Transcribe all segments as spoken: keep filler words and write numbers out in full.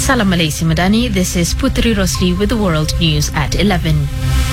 Salam Alaikum Madani. This is Putri Rosli with the World News at eleven.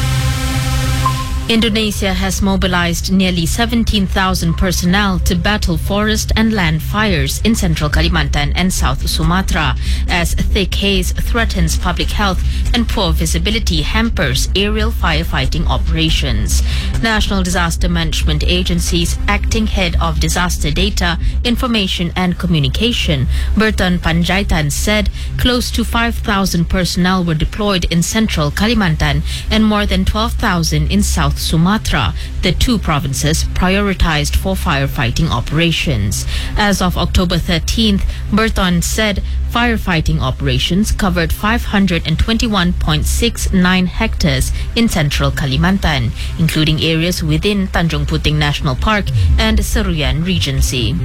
Indonesia has mobilized nearly seventeen thousand personnel to battle forest and land fires in central Kalimantan and South Sumatra as thick haze threatens public health and poor visibility hampers aerial firefighting operations. National Disaster Management Agency's acting head of disaster data, information and communication, Berton Panjaitan, said close to five thousand personnel were deployed in central Kalimantan and more than twelve thousand in South Sumatra, the two provinces prioritized for firefighting operations. As of October thirteenth, Berton said firefighting operations covered five hundred twenty-one point six nine hectares in central Kalimantan, including areas within Tanjung Puting National Park and Seruyan Regency.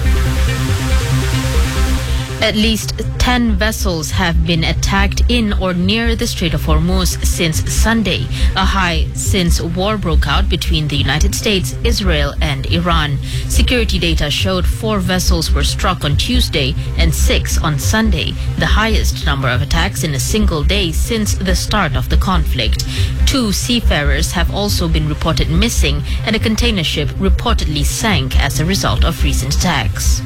At least ten vessels have been attacked in or near the Strait of Hormuz since Sunday, a high since war broke out between the United States, Israel and Iran. Security data showed four vessels were struck on Tuesday and six on Sunday, the highest number of attacks in a single day since the start of the conflict. Two seafarers have also been reported missing, and a container ship reportedly sank as a result of recent attacks.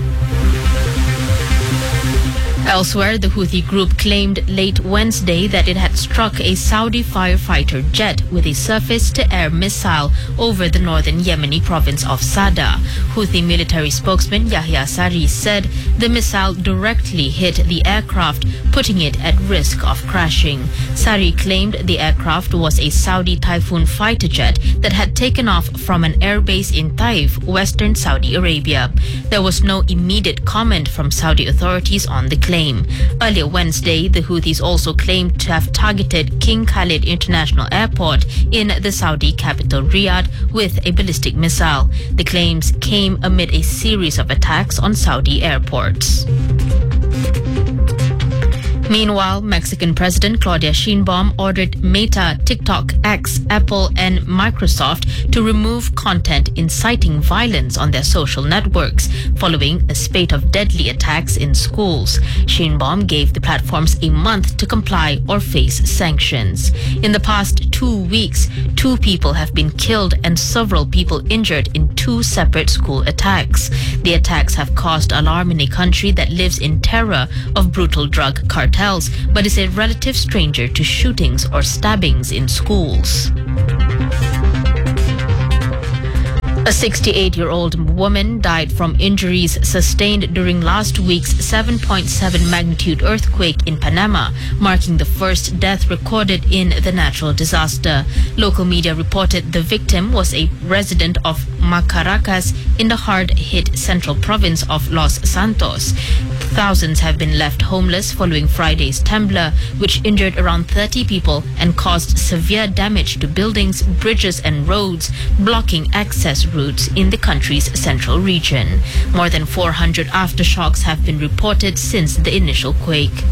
Elsewhere, the Houthi group claimed late Wednesday that it had struck a Saudi firefighter jet with a surface-to-air missile over the northern Yemeni province of Sada. Houthi military spokesman Yahya Sari said the missile directly hit the aircraft, putting it at risk of crashing. Sari claimed the aircraft was a Saudi Typhoon fighter jet that had taken off from an airbase in Taif, western Saudi Arabia. There was no immediate comment from Saudi authorities on the claim. Earlier Wednesday, the Houthis also claimed to have targeted King Khalid International Airport in the Saudi capital Riyadh with a ballistic missile. The claims came amid a series of attacks on Saudi airports. Meanwhile, Mexican President Claudia Sheinbaum ordered Meta, TikTok, X, Apple and Microsoft to remove content inciting violence on their social networks following a spate of deadly attacks in schools. Sheinbaum gave the platforms a month to comply or face sanctions. In the past two weeks, two people have been killed and several people injured in two separate school attacks. The attacks have caused alarm in a country that lives in terror of brutal drug cartels, but is a relative stranger to shootings or stabbings in schools. A sixty-eight-year-old woman died from injuries sustained during last week's seven point seven magnitude earthquake in Panama, marking the first death recorded in the natural disaster. Local media reported the victim was a resident of Macaracas in the hard-hit central province of Los Santos. Thousands have been left homeless following Friday's Temblor, which injured around thirty people and caused severe damage to buildings, bridges and roads, blocking access routes in the country's central region. More than four hundred aftershocks have been reported since the initial quake.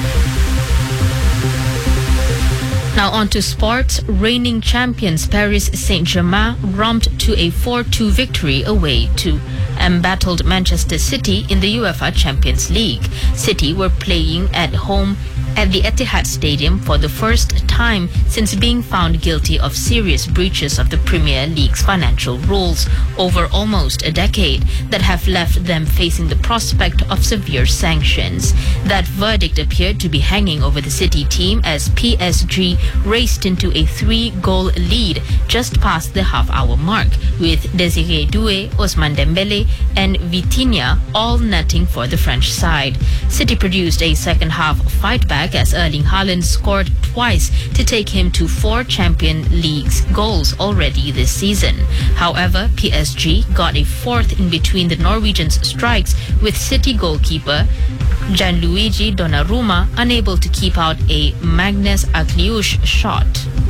Now on to sports. Reigning champions Paris Saint-Germain romped to a four two victory away to embattled Manchester City in the UEFA Champions League. City were playing at home at the Etihad Stadium for the first time since being found guilty of serious breaches of the Premier League's financial rules over almost a decade that have left them facing the prospect of severe sanctions. That verdict appeared to be hanging over the City team as P S G raced into a three-goal lead just past the half-hour mark, with Desiré Doué, Ousmane Dembélé and Vitinha all netting for the French side. City produced a second-half fight-back as Erling Haaland scored twice to take him to four Champions League goals already this season. However, P S G got a fourth in between the Norwegians' strikes, with City goalkeeper Gianluigi Donnarumma unable to keep out a Magnus Agliush shot.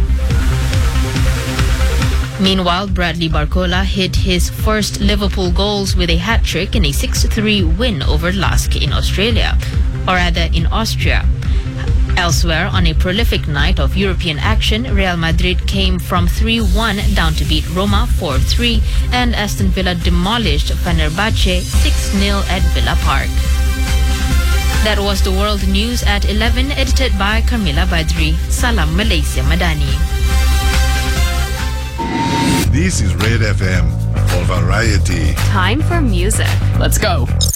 Meanwhile, Bradley Barcola hit his first Liverpool goals with a hat-trick in a six three win over Lask in Australia, or rather in Austria. Elsewhere, on a prolific night of European action, Real Madrid came from three one down to beat Roma four three, and Aston Villa demolished Fenerbahce six nil at Villa Park. That was the world news at eleven, edited by Camila Badri. Salam Malaysia Madani. This is Red F M for variety. Time for music. Let's go.